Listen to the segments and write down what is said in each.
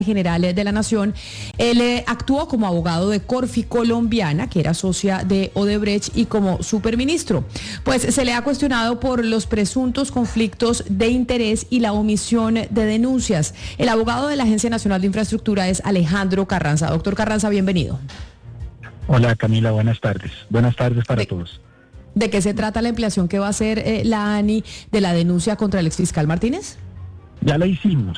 General de la Nación. Él actuó como abogado de Corfi Colombiana, que era socia de Odebrecht, y como superministro. Pues se le ha cuestionado por los presuntos conflictos de interés y la omisión de denuncias. El abogado de la Agencia Nacional de Infraestructura es Alejandro Carranza. Doctor Carranza, bienvenido. Hola Camila, buenas tardes. Buenas tardes para todos. ¿De qué se trata la ampliación que va a hacer la ANI de la denuncia contra el exfiscal Martínez? Ya la hicimos.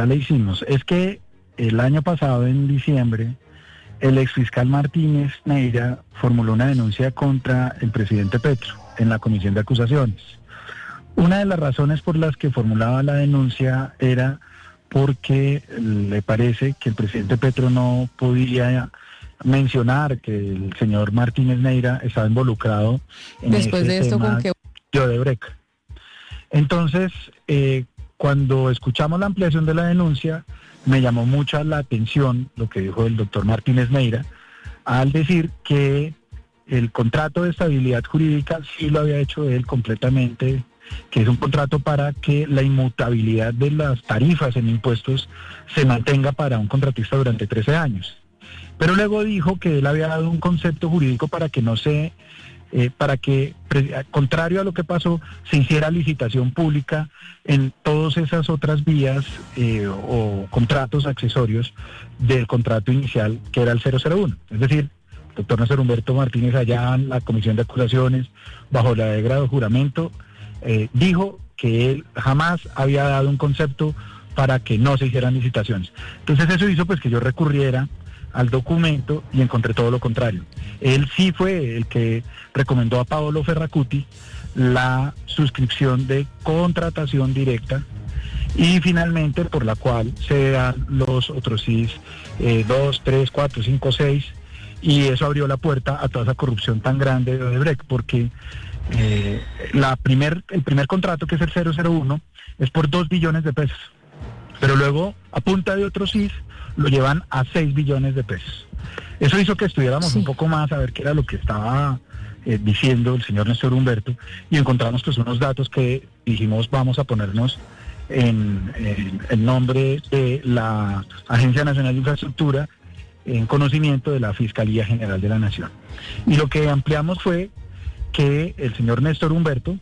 Es que el año pasado, en diciembre, el exfiscal Martínez Neira formuló una denuncia contra el presidente Petro en la Comisión de Acusaciones. Una de las razones por las que formulaba la denuncia era porque le parece que el presidente Petro no podía mencionar que el señor Martínez Neira estaba involucrado en después de esto con que de Odebrecht. Entonces, cuando escuchamos la ampliación de la denuncia, me llamó mucho la atención lo que dijo el doctor Martínez Neira al decir que el contrato de estabilidad jurídica sí lo había hecho él completamente, que es un contrato para que la inmutabilidad de las tarifas en impuestos se mantenga para un contratista durante 13 años. Pero luego dijo que él había dado un concepto jurídico para que no se... para que, contrario a lo que pasó, se hiciera licitación pública en todas esas otras vías o contratos accesorios del contrato inicial, que era el 001. Es decir, el doctor Néstor Humberto Martínez, allá en la Comisión de Acusaciones, bajo la de grado juramento, dijo que él jamás había dado un concepto para que no se hicieran licitaciones. Entonces eso hizo pues que yo recurriera al documento y encontré todo lo contrario. Él sí fue el que recomendó a Paolo Ferracuti la suscripción de contratación directa y finalmente por la cual se dan los otros CIS 2, 3, 4, 5, 6 y eso abrió la puerta a toda esa corrupción tan grande de Odebrecht porque el primer contrato, que es el 001, es por 2 billones de pesos, pero luego a punta de otros CIS lo llevan a 6 billones de pesos. Eso hizo que estudiáramos un poco más a ver qué era lo que estaba diciendo el señor Néstor Humberto y encontramos pues unos datos que dijimos vamos a ponernos en nombre de la Agencia Nacional de Infraestructura en conocimiento de la Fiscalía General de la Nación. Y lo que ampliamos fue que el señor Néstor Humberto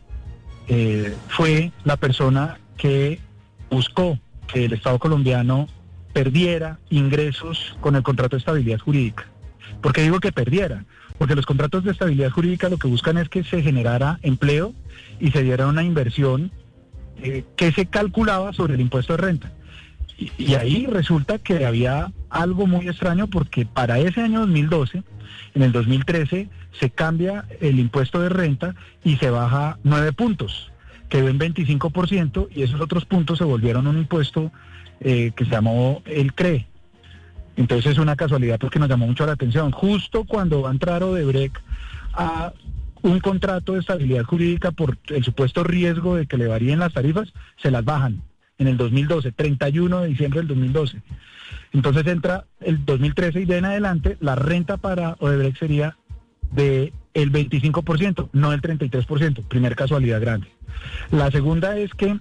fue la persona que buscó que el Estado colombiano perdiera ingresos con el contrato de estabilidad jurídica. ¿Por qué digo que perdiera? Porque los contratos de estabilidad jurídica lo que buscan es que se generara empleo y se diera una inversión que se calculaba sobre el impuesto de renta. Y ahí resulta que había algo muy extraño porque para ese año 2012, en el 2013, se cambia el impuesto de renta y se baja 9 puntos, quedó en 25% y esos otros puntos se volvieron un impuesto que se llamó el CRE. Entonces es una casualidad porque nos llamó mucho la atención. Justo cuando va a entrar Odebrecht a un contrato de estabilidad jurídica por el supuesto riesgo de que le varíen las tarifas, se las bajan en el 2012, 31 de diciembre del 2012. Entonces entra el 2013 y de en adelante la renta para Odebrecht sería de el 25%, no el 33%, primer casualidad grande. La segunda es que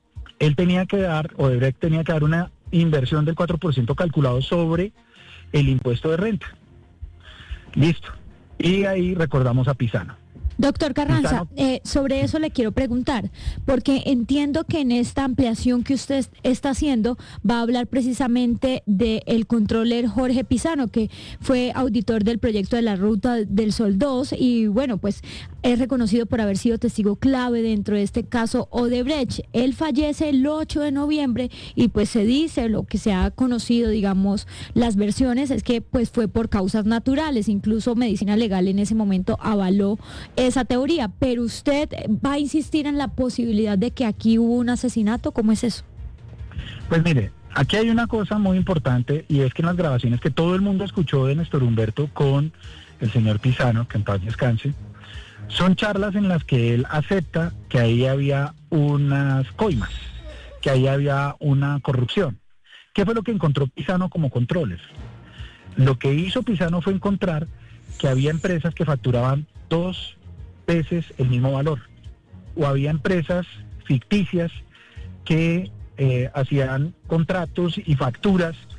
Odebrecht tenía que dar una inversión del 4% calculado sobre el impuesto de renta. Listo. Y ahí recordamos a Pisano. Doctor Carranza, sobre eso le quiero preguntar, porque entiendo que en esta ampliación que usted está haciendo va a hablar precisamente del controller Jorge Pisano, que fue auditor del proyecto de la Ruta del Sol 2 y bueno, pues es reconocido por haber sido testigo clave dentro de este caso Odebrecht. Él fallece el 8 de noviembre y pues se dice, lo que se ha conocido, digamos, las versiones es que pues fue por causas naturales, incluso Medicina Legal en ese momento avaló esa teoría, pero usted va a insistir en la posibilidad de que aquí hubo un asesinato. ¿Cómo es eso? Pues mire, aquí hay una cosa muy importante y es que en las grabaciones que todo el mundo escuchó de Néstor Humberto con el señor Pisano, que en paz descanse, son charlas en las que él acepta que ahí había unas coimas, que ahí había una corrupción. ¿Qué fue lo que encontró Pisano como controles? Lo que hizo Pisano fue encontrar que había empresas que facturaban 2 veces el mismo valor, o había empresas ficticias que hacían contratos y facturas